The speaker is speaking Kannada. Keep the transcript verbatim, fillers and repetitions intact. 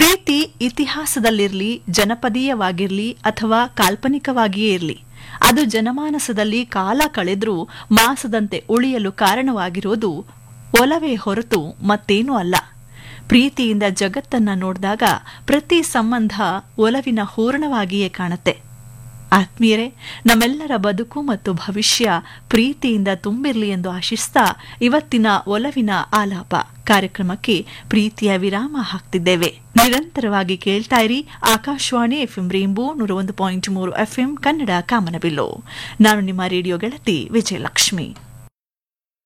ಪ್ರೀತಿ ಇತಿಹಾಸದಲ್ಲಿರಲಿ, ಜನಪದೀಯವಾಗಿರಲಿ ಅಥವಾ ಕಾಲ್ಪನಿಕವಾಗಿಯೇ ಇರಲಿ, ಅದು ಜನಮಾನಸದಲ್ಲಿ ಕಾಲ ಕಳೆದ್ರೂ ಮಾಸದಂತೆ ಉಳಿಯಲು ಕಾರಣವಾಗಿರೋದು ಒಲವೇ ಹೊರತು ಮತ್ತೇನೂ ಅಲ್ಲ. ಪ್ರೀತಿಯಿಂದ ಜಗತ್ತನ್ನ ನೋಡಿದಾಗ ಪ್ರತಿ ಸಂಬಂಧ ಒಲವಿನ ಹೂರಣವಾಗಿಯೇ ಕಾಣುತ್ತೆ. ಆತ್ಮೀಯರೇ, ನಮ್ಮೆಲ್ಲರ ಬದುಕು ಮತ್ತು ಭವಿಷ್ಯ ಪ್ರೀತಿಯಿಂದ ತುಂಬಿರಲಿ ಎಂದು ಆಶಿಸ್ತಾ ಇವತ್ತಿನ ಒಲವಿನ ಆಲಾಪ ಕಾರ್ಯಕ್ರಮಕ್ಕೆ ಪ್ರೀತಿಯ ವಿರಾಮ ಹಾಕ್ತಿದ್ದೇವೆ. ನಿರಂತರವಾಗಿ ಕೇಳ್ತಾ ಇರಿ ಆಕಾಶವಾಣಿ ಎಫ್ಎಂ ರೇಂಬೋ ನೂರ ಒಂದು ಪಾಯಿಂಟ್ ಮೂರು ಎಫ್ಎಂ ಕನ್ನಡ ಕಾಮನಬಿಲ್ಲು. ನಾನು ನಿಮ್ಮ ರೇಡಿಯೋ ಗೆಳತಿ ವಿಜಯಲಕ್ಷ್ಮಿ.